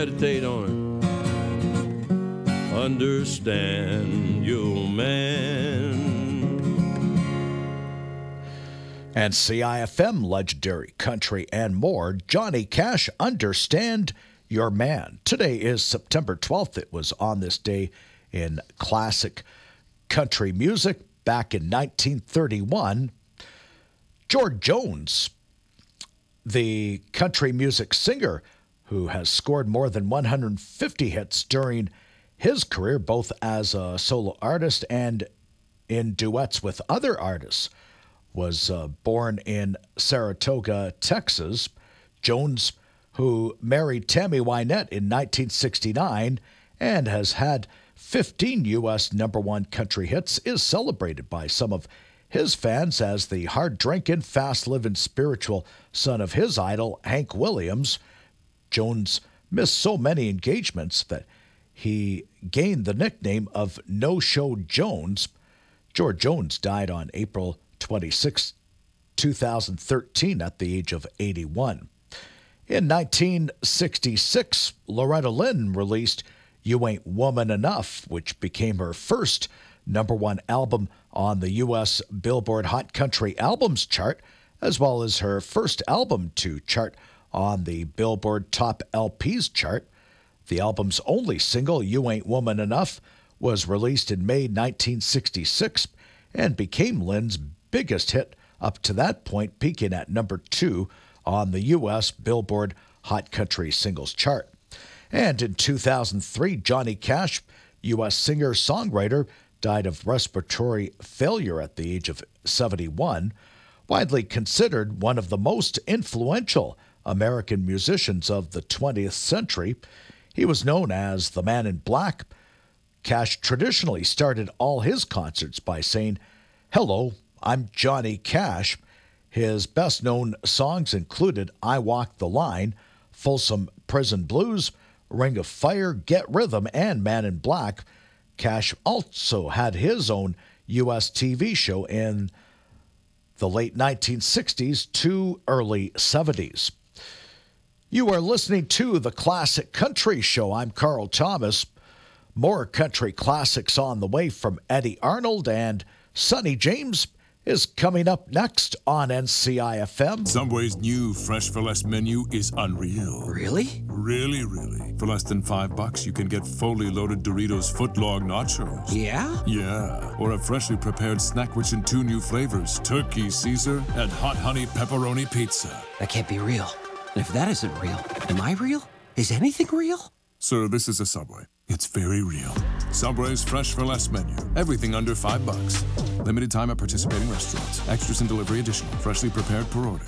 Meditate on it. Understand your man. And CIFM, legendary country and more. Johnny Cash, Understand Your Man. Today is September 12th. It was on this day in classic country music. Back in 1931, George Jones, the country music singer who has scored more than 150 hits during his career, both as a solo artist and in duets with other artists, was born in Saratoga, Texas. Jones, who married Tammy Wynette in 1969 and has had 15 U.S. #1 country hits, is celebrated by some of his fans as the hard-drinking, fast-living spiritual son of his idol, Hank Williams. Jones missed so many engagements that he gained the nickname of No-Show Jones. George Jones died on April 26, 2013, at the age of 81. In 1966, Loretta Lynn released You Ain't Woman Enough, which became her first #1 album on the U.S. Billboard Hot Country Albums chart, as well as her first album to chart on the Billboard Top LPs chart. The album's only single, You Ain't Woman Enough, was released in May 1966 and became Lynn's biggest hit up to that point, peaking at #2 on the U.S. Billboard Hot Country Singles chart. And in 2003, Johnny Cash, U.S. singer-songwriter, died of respiratory failure at the age of 71. Widely considered one of the most influential American musicians of the 20th century, he was known as the Man in Black. Cash traditionally started all his concerts by saying, "Hello, I'm Johnny Cash." His best-known songs included I Walk the Line, Folsom Prison Blues, Ring of Fire, Get Rhythm, and Man in Black. Cash also had his own U.S. TV show in the late 1960s to early 70s. You are listening to the Classic Country Show. I'm Carl Thomas. More country classics on the way from Eddie Arnold, and Sonny James is coming up next on NCIFM. Subway's new Fresh for Less menu is unreal. Really? Really, really. For less than $5, you can get fully loaded Doritos footlong nachos. Yeah? Yeah. Or a freshly prepared Snackwich in 2 new flavors, Turkey Caesar and Hot Honey Pepperoni Pizza. That can't be real. And if that isn't real, am I real? Is anything real? Sir, this is a Subway. It's very real. Subway's Fresh for Less menu. Everything under $5. Limited time at participating restaurants. Extras and delivery additional. Freshly prepared per order.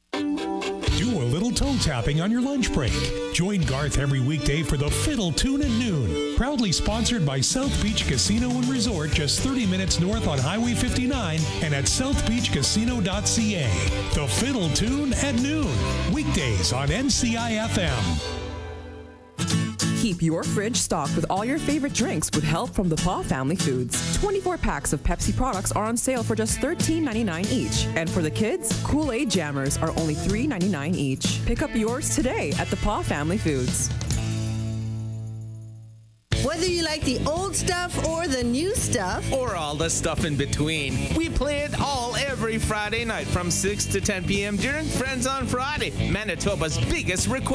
Do a little toe tapping on your lunch break. Join Garth every weekday for the Fiddle Tune at noon. Proudly sponsored by South Beach Casino and Resort, just 30 minutes north on Highway 59 and at southbeachcasino.ca. The Fiddle Tune at noon. Weekdays on NCIFM. Keep your fridge stocked with all your favorite drinks with help from the Paw Family Foods. 24 packs of Pepsi products are on sale for just $13.99 each. And for the kids, Kool-Aid Jammers are only $3.99 each. Pick up yours today at the Paw Family Foods. Whether you like the old stuff or the new stuff, or all the stuff in between, we play it all every Friday night from 6 to 10 p.m. during Friends on Friday, Manitoba's biggest request.